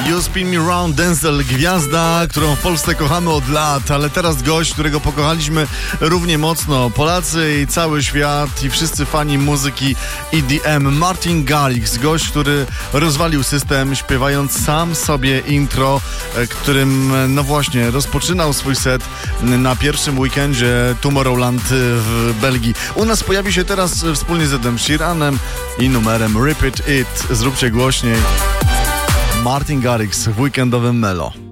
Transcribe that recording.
You Spin Me Round, Denzel, gwiazda, którą w Polsce kochamy od lat, ale teraz gość, którego pokochaliśmy równie mocno. Polacy i cały świat i wszyscy fani muzyki EDM. Martin Garrix, gość, który rozwalił system, śpiewając sam sobie intro, którym, no właśnie, rozpoczynał swój set na pierwszym weekendzie Tomorrowland w Belgii. U nas pojawi się teraz wspólnie z Edem Sheeranem i numerem Repeat It. Zróbcie głośniej. Martin Garrix w weekendowym Melo.